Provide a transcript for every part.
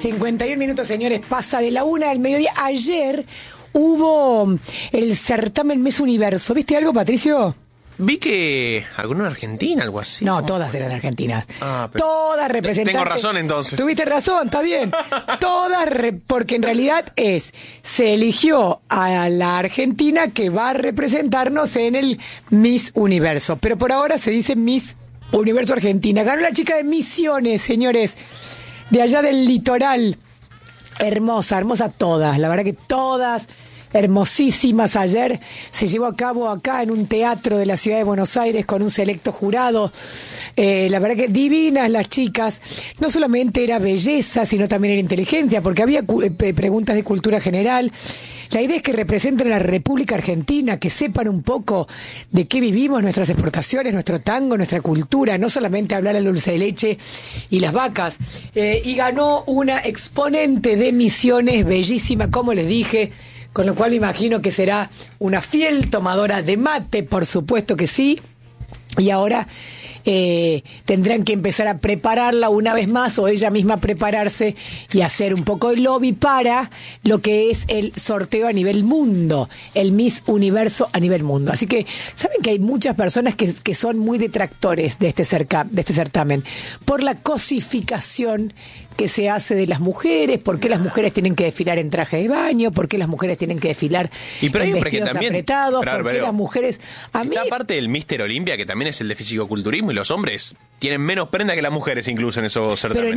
51 minutos, señores, pasa de la 1 del mediodía. Ayer hubo el certamen Miss Universo. ¿Viste algo, Patricio? Vi que alguno en Argentina, algo así. No, todas eran argentinas. Pero todas representantes. Tengo razón, entonces. Tuviste razón, está bien. Todas, porque en realidad se eligió a la Argentina que va a representarnos en el Miss Universo. Pero por ahora se dice Miss Universo Argentina. Ganó la chica de Misiones, señores, de allá del litoral. Hermosa, hermosa todas. La verdad que todas hermosísimas. Ayer se llevó a cabo acá en un teatro de la ciudad de Buenos Aires con un selecto jurado. La verdad que divinas las chicas. No solamente era belleza, sino también era inteligencia, porque había preguntas de cultura general. La idea es que representen a la República Argentina, que sepan un poco de qué vivimos, nuestras exportaciones, nuestro tango, nuestra cultura, no solamente hablar al dulce de leche y las vacas. Y ganó una exponente de Misiones, bellísima, como les dije, con lo cual me imagino que será una fiel tomadora de mate, por supuesto que sí. Y ahora tendrán que empezar a prepararla una vez más, o ella misma prepararse y hacer un poco de lobby para lo que es el sorteo a nivel mundo, el Miss Universo a nivel mundo. Así que saben que hay muchas personas que son muy detractores de este certamen por la cosificación que se hace de las mujeres, por qué las mujeres tienen que desfilar en traje de baño, por qué las mujeres tienen que desfilar en vestidos apretados, por qué las mujeres... Está parte del Mister Olimpia, que también es el de fisicoculturismo, y los hombres tienen menos prenda que las mujeres incluso en esos certámenes. Pero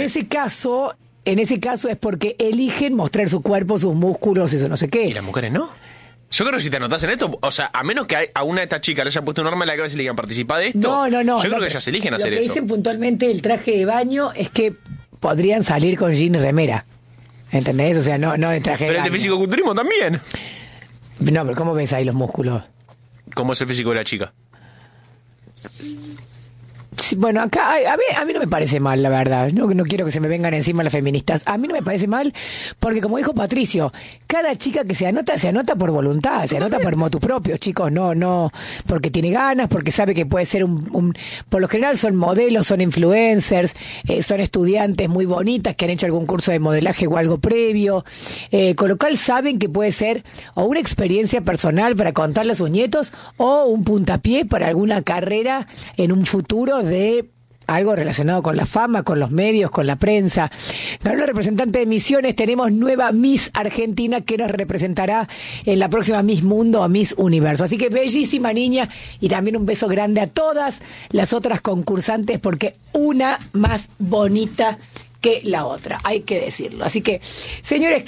en ese caso es porque eligen mostrar su cuerpo, sus músculos, eso no sé qué. ¿Y las mujeres no? Yo creo que si te anotás en esto, o sea, a menos que a una de estas chicas le haya puesto un arma en la cabeza y le digan participar de esto, yo creo que ellas eligen hacer eso. Lo que dicen puntualmente el traje de baño es que podrían salir con jean y remera, ¿entendés? O sea, no de traje de baño. Pero el de fisicoculturismo también. No, pero ¿cómo ves ahí los músculos? ¿Cómo es el físico de la chica? Sí, bueno, acá a mí no me parece mal, la verdad. No quiero que se me vengan encima las feministas. A mí no me parece mal porque, como dijo Patricio, cada chica que se anota por voluntad, se anota por motu propio, chicos. No porque tiene ganas, porque sabe que puede ser por lo general son modelos, son influencers, son estudiantes muy bonitas que han hecho algún curso de modelaje o algo previo, con lo cual saben que puede ser o una experiencia personal para contarle a sus nietos o un puntapié para alguna carrera en un futuro de algo relacionado con la fama, con los medios, con la prensa. Ganó la representante de Misiones. Tenemos nueva Miss Argentina que nos representará en la próxima Miss Mundo o Miss Universo. Así que bellísima niña, y también un beso grande a todas las otras concursantes, porque una más bonita que la otra, hay que decirlo. Así que, señores,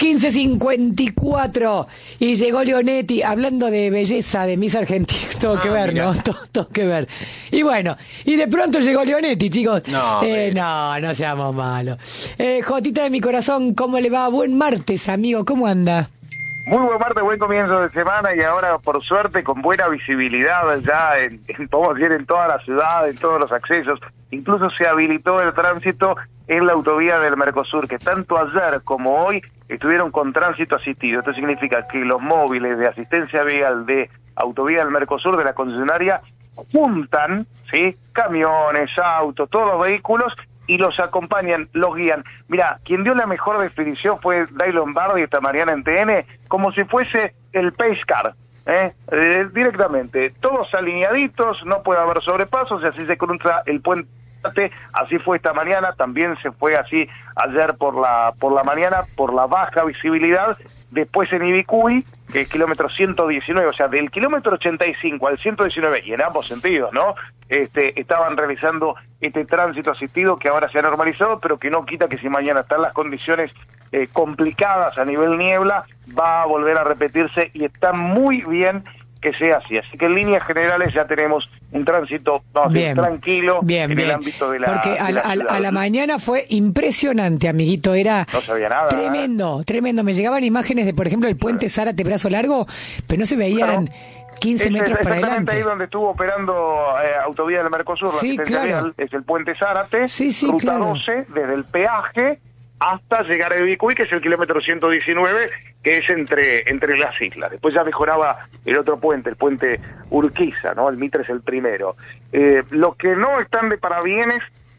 15:54 y llegó Leonetti, hablando de belleza de Miss Argentina, todo que ver, mira. ¿No? Todo que ver. Y bueno, y de pronto llegó Leonetti, chicos. No seamos malos. Jotita de mi corazón, ¿cómo le va? Buen martes, amigo, ¿cómo anda? Muy buen martes, buen comienzo de semana, y ahora, por suerte, con buena visibilidad ya podemos decir, en toda la ciudad, en todos los accesos. Incluso se habilitó el tránsito en la autovía del Mercosur, que tanto ayer como hoy estuvieron con tránsito asistido. Esto significa que los móviles de asistencia vial de autovía del Mercosur, de la concesionaria, juntan, ¿sí?, camiones, autos, todos los vehículos, y los acompañan, los guían. Mira, quien dio la mejor definición fue Dai Lombardi esta mañana en TN, como si fuese el Pace Car, directamente, todos alineaditos, no puede haber sobrepasos, y así se cruza el puente. Así fue esta mañana, también se fue así ayer por la mañana, por la baja visibilidad. Después en Ibicuy, que es kilómetro 119, o sea, del kilómetro 85 al 119, y en ambos sentidos, ¿no? Estaban realizando este tránsito asistido, que ahora se ha normalizado, pero que no quita que si mañana están las condiciones complicadas a nivel niebla, va a volver a repetirse, y está muy bien que sea así. Así que en líneas generales ya tenemos un tránsito tranquilo en el ámbito de la... Porque a la mañana fue impresionante, amiguito, era... No sabía nada. Tremendo. Me llegaban imágenes de, por ejemplo, el puente Zárate Brazo Largo, pero no se veían 15 metros para adelante. Ahí donde estuvo operando Autovía del Mercosur, sí, claro. Es el puente Zárate, ruta claro. 12, desde el peaje hasta llegar a Ibicuy, que es el kilómetro 119, que es entre las islas. Después ya mejoraba el otro puente, el puente Urquiza, ¿no? El Mitre es el primero. Los que no están de parabienes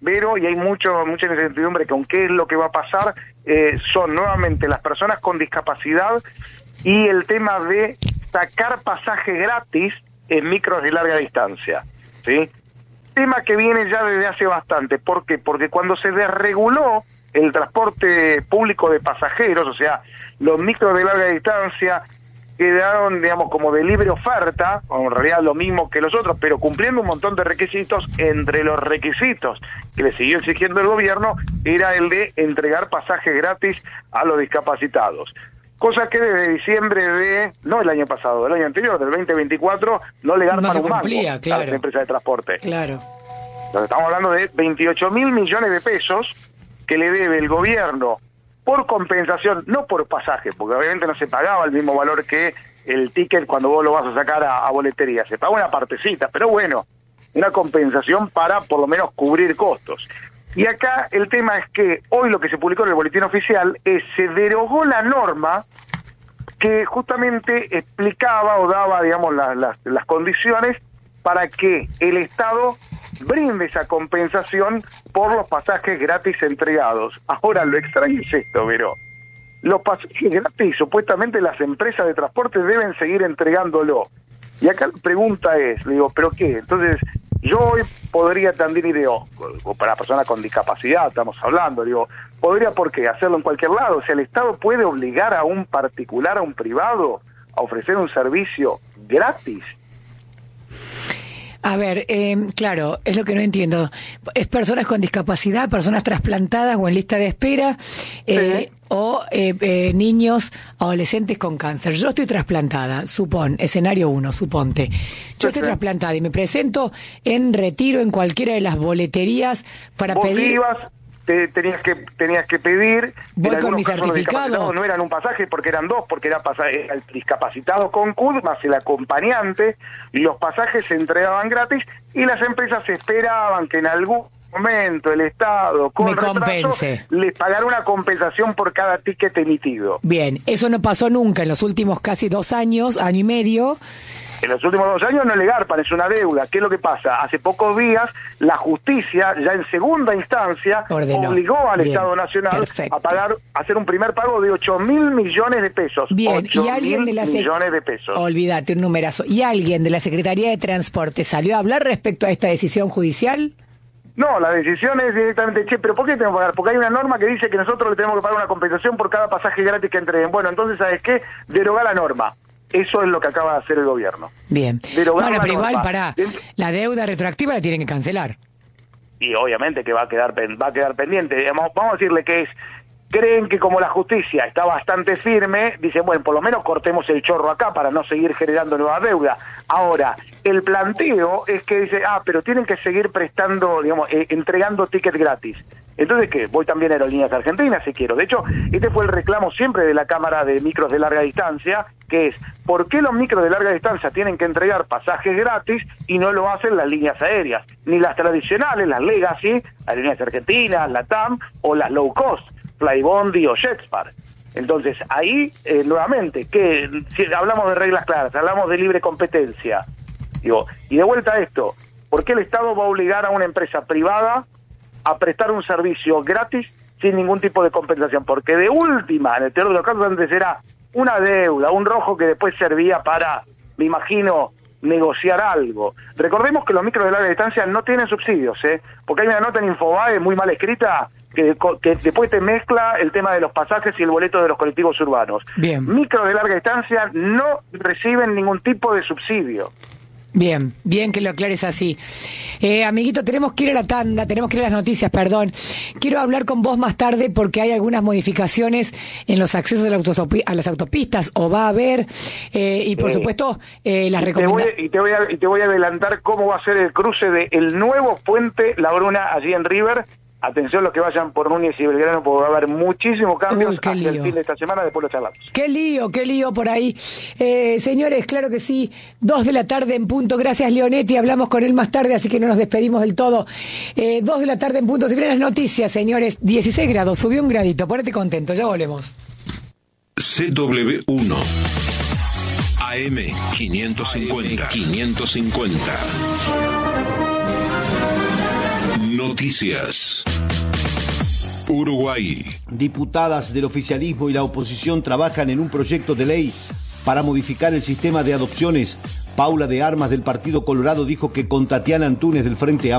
Vero, y hay mucha incertidumbre con qué es lo que va a pasar, son nuevamente las personas con discapacidad y el tema de sacar pasaje gratis en micros de larga distancia, ¿sí? Tema que viene ya desde hace bastante. ¿Por qué? Porque cuando se desreguló el transporte público de pasajeros, o sea, los micros de larga distancia quedaron, digamos, como de libre oferta, o en realidad lo mismo que los otros, pero cumpliendo un montón de requisitos. Entre los requisitos que le siguió exigiendo el gobierno era el de entregar pasajes gratis a los discapacitados. Cosa que desde diciembre no el año pasado, del año anterior, del 2024, no le garpan un mango a las empresas de transporte. Claro. Entonces, estamos hablando de 28.000 millones de pesos que le debe el gobierno por compensación, no por pasaje, porque obviamente no se pagaba el mismo valor que el ticket cuando vos lo vas a sacar a boletería, se paga una partecita, pero bueno, una compensación para por lo menos cubrir costos. Y acá el tema es que hoy lo que se publicó en el boletín oficial es se derogó la norma que justamente explicaba o daba, digamos, las condiciones para que el Estado brinde esa compensación por los pasajes gratis entregados. Ahora, lo extraño es esto, Vero. Los pasajes gratis, supuestamente las empresas de transporte deben seguir entregándolo. Y acá la pregunta es, le digo, ¿pero qué? Entonces, yo hoy podría también ir, o para personas con discapacidad, estamos hablando, digo, podría, ¿por qué? Hacerlo en cualquier lado. O sea, el Estado puede obligar a un particular, a un privado, a ofrecer un servicio gratis. A ver, claro, es lo que no entiendo. ¿Es personas con discapacidad, personas trasplantadas o en lista de espera, o niños, adolescentes con cáncer? Yo estoy trasplantada, escenario 1, suponte. Yo estoy trasplantada y me presento en Retiro en cualquiera de las boleterías para pedir... Tenías que pedir. Voy con mi certificado. No eran un pasaje porque eran dos, porque era el discapacitado con CUD más el acompañante, y los pasajes se entregaban gratis y las empresas esperaban que en algún momento el Estado con retraso les pagara una compensación por cada ticket emitido. Bien, eso no pasó nunca en los últimos casi 2 años, año y medio. En los últimos 2 años no le garpan, es una deuda. ¿Qué es lo que pasa? Hace pocos días la justicia, ya en segunda instancia, obligó al Estado Nacional a hacer un primer pago de 8.000 millones de pesos. Bien, y alguien de millones de pesos. Olvídate, un numerazo. ¿Y alguien de la Secretaría de Transporte salió a hablar respecto a esta decisión judicial? No, la decisión es directamente, pero ¿por qué tenemos que pagar? Porque hay una norma que dice que nosotros le tenemos que pagar una compensación por cada pasaje gratis que entreguen. Bueno, entonces, ¿sabes qué? Deroga la norma. Eso es lo que acaba de hacer el gobierno. Bien. Bueno, pero igual, la deuda retroactiva la tienen que cancelar. Y obviamente que va a quedar pendiente. Vamos a decirle que creen que como la justicia está bastante firme, dicen, bueno, por lo menos cortemos el chorro acá para no seguir generando nueva deuda. Ahora, el planteo es que dice, pero tienen que seguir prestando, digamos, entregando tickets gratis. Entonces, ¿qué? Voy también a Aerolíneas Argentinas si quiero. De hecho, este fue el reclamo siempre de la Cámara de Micros de Larga Distancia, que es, ¿por qué los micros de larga distancia tienen que entregar pasajes gratis y no lo hacen las líneas aéreas? Ni las tradicionales, las Legacy, Aerolíneas Argentinas, la TAM, o las low cost, Flybondi o Jetspar. Entonces, ahí, nuevamente, que si hablamos de reglas claras, hablamos de libre competencia, digo, y de vuelta a esto, ¿por qué el Estado va a obligar a una empresa privada a prestar un servicio gratis sin ningún tipo de compensación? Porque de última, en el peor de los casos, antes era una deuda, un rojo que después servía para, me imagino, negociar algo. Recordemos que los micros de larga distancia no tienen subsidios, porque hay una nota en Infobae muy mal escrita que después te mezcla el tema de los pasajes y el boleto de los colectivos urbanos. Bien. Micros de larga distancia no reciben ningún tipo de subsidio. Bien, bien que lo aclares así. Amiguito, tenemos que ir a la tanda, tenemos que ir a las noticias, perdón. Quiero hablar con vos más tarde porque hay algunas modificaciones en los accesos a las autopistas, o va a haber, y por supuesto, las recomendaciones. Y te voy a adelantar cómo va a ser el cruce del nuevo puente La Bruna allí en River. Atención los que vayan por Núñez y Belgrano, porque va a haber muchísimos cambios hacia el fin de esta semana, después lo charlamos. Qué lío por ahí. Señores, claro que sí, 2 de la tarde en punto. Gracias, Leonetti, hablamos con él más tarde, así que no nos despedimos del todo. 2 de la tarde en punto. Si vienen las noticias, señores, 16 grados, subió un gradito, ponete contento, ya volvemos. CW1 AM 550. Noticias. Uruguay. Diputadas del oficialismo y la oposición trabajan en un proyecto de ley para modificar el sistema de adopciones. Paula de Armas del Partido Colorado dijo que con Tatiana Antunes del Frente Amplio